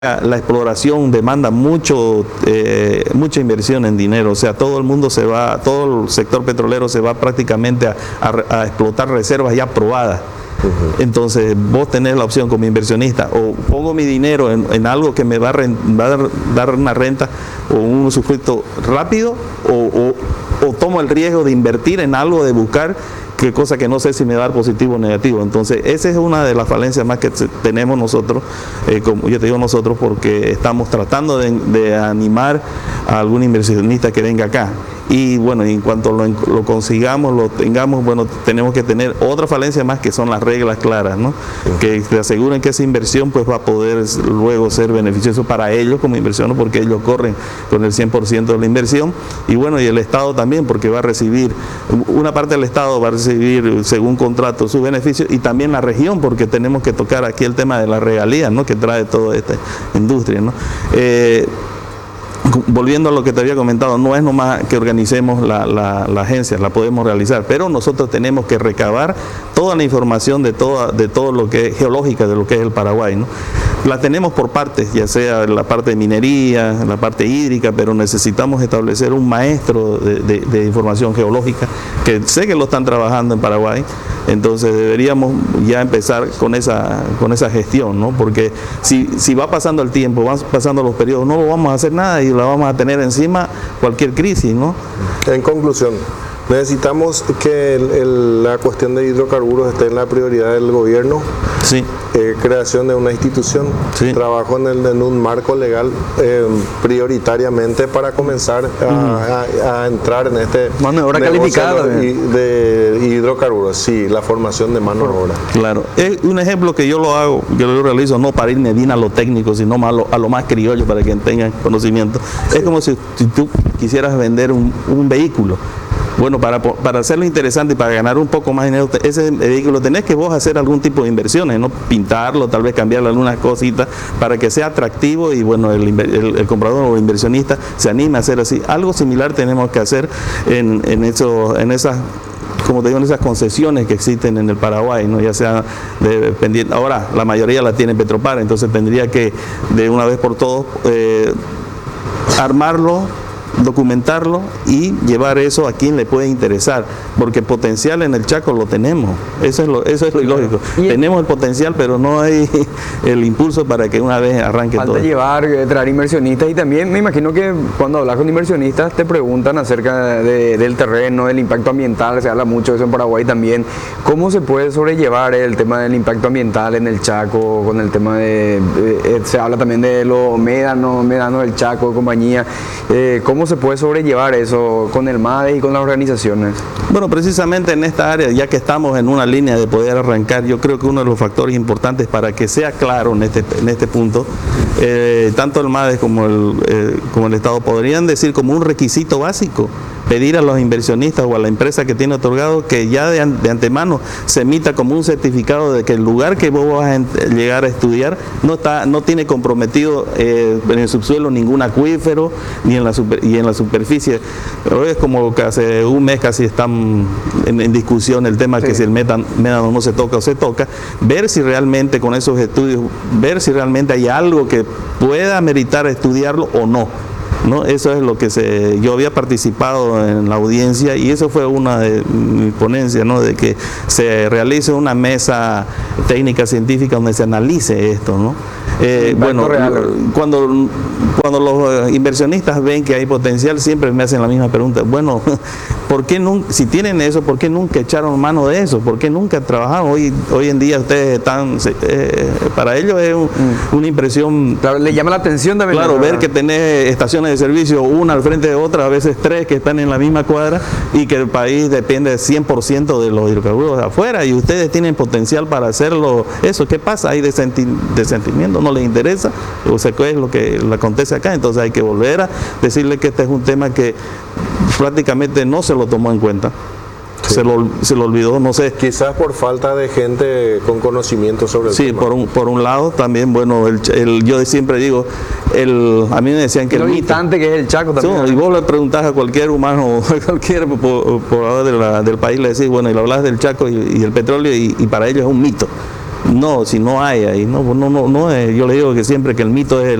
La exploración demanda mucha inversión en dinero, o sea, todo el mundo se va, todo el sector petrolero se va prácticamente a explotar reservas ya probadas. Entonces vos tenés la opción como inversionista, o pongo mi dinero en algo que me va a dar una renta o un usufructo rápido, o tomo el riesgo de invertir en algo, de buscar qué cosa que no sé si me va a dar positivo o negativo. Entonces esa es una de las falencias más que tenemos nosotros, como yo te digo nosotros, porque estamos tratando de animar a algún inversionista que venga acá. Y bueno, en cuanto lo consigamos, lo tengamos, bueno, tenemos que tener otra falencia más, que son las reglas claras, ¿no? Que te aseguren que esa inversión pues va a poder luego ser beneficioso para ellos como inversión, porque ellos corren con el 100% de la inversión. Y bueno, y el Estado también, porque va a recibir, una parte del Estado va a recibir según contrato sus beneficios, y también la región, porque tenemos que tocar aquí el tema de las regalías, ¿no? Que trae toda esta industria, ¿no? Volviendo a lo que te había comentado, no es nomás que organicemos la agencia, la podemos realizar, pero nosotros tenemos que recabar toda la información de todo lo que es geológica de lo que es el Paraguay, ¿no? La tenemos por partes, ya sea la parte de minería, la parte hídrica, pero necesitamos establecer un maestro de información geológica, que sé que lo están trabajando en Paraguay. Entonces deberíamos ya empezar con esa gestión, ¿no? Porque si va pasando el tiempo, van pasando los periodos, no lo vamos a hacer nada y la vamos a tener encima cualquier crisis, ¿no? En conclusión, necesitamos que la cuestión de hidrocarburos esté en la prioridad del gobierno. Sí. Creación de una institución, sí. Trabajo en un marco legal prioritariamente para comenzar a entrar en este mano de obra calificada de hidrocarburos, sí, la formación de mano de obra. Claro, es un ejemplo que yo lo realizo no para irme bien a lo técnico, sino más a lo más criollo, para que tengan conocimiento. Sí. Es como si tú quisieras vender un vehículo. Bueno, para hacerlo interesante y para ganar un poco más dinero, ese vehículo tenés que vos hacer algún tipo de inversiones, ¿no? Pintarlo, tal vez cambiarle algunas cositas para que sea atractivo y bueno, el comprador o el inversionista se anime a hacer así. Algo similar tenemos que hacer en esas, como te digo, en esas concesiones que existen en el Paraguay, ¿no? Ya sea dependiendo, ahora la mayoría la tiene Petropar, entonces tendría que de una vez por todos armarlo, documentarlo y llevar eso a quien le puede interesar, porque potencial en el Chaco lo tenemos, eso es lo ilógico. Tenemos el potencial, pero no hay el impulso para que una vez arranque todo. Falta traer inversionistas, y también me imagino que cuando hablas con inversionistas te preguntan acerca del terreno, del impacto ambiental. Se habla mucho de eso en Paraguay también. ¿Cómo se puede sobrellevar el tema del impacto ambiental en el Chaco, con el tema se habla también de los médanos del Chaco, compañía? ¿Cómo se puede sobrellevar eso con el MADES y con las organizaciones? Bueno, precisamente en esta área, ya que estamos en una línea de poder arrancar, yo creo que uno de los factores importantes para que sea claro en este punto, tanto el MADES como el Estado podrían decir como un requisito básico, pedir a los inversionistas o a la empresa que tiene otorgado que ya de antemano se emita como un certificado de que el lugar que vos vas a llegar a estudiar no tiene comprometido en el subsuelo ningún acuífero ni en la superficie. Pero es como que hace un mes casi están en discusión el tema, sí, que si el médano no se toca o se toca, ver si realmente con esos estudios, ver si realmente hay algo que pueda meritar estudiarlo o no. ¿No? Eso es lo que yo había participado en la audiencia, y eso fue una de mis ponencias, ¿no? De que se realice una mesa técnica científica donde se analice esto, ¿no? Bueno, cuando los inversionistas ven que hay potencial, siempre me hacen la misma pregunta: bueno, ¿por qué si tienen eso, por qué nunca echaron mano de eso? ¿Por qué nunca trabajaron? Hoy en día ustedes están, para ellos es una impresión. Claro, le llama la atención también. Claro, ver que tenés estaciones de servicio, una al frente de otra, a veces tres que están en la misma cuadra, y que el país depende 100% de los hidrocarburos de afuera, y ustedes tienen potencial para hacerlo. Eso, ¿qué pasa? Hay de sentimiento, no les interesa, o sea, ¿qué es lo que le acontece acá? Entonces hay que volver a decirle que este es un tema que prácticamente no se lo tomó en cuenta. Sí. Se lo olvidó, no sé. Quizás por falta de gente con conocimiento sobre el tema. Sí, por un lado también, bueno, yo siempre digo, a mí me decían que lo instante que es el Chaco también. Sí, y vos le preguntás a cualquier humano, a cualquier poblador del país, le decís, bueno, y le hablas del Chaco y el petróleo, y para ellos es un mito. No, si no hay ahí, no, yo le digo que siempre que el mito es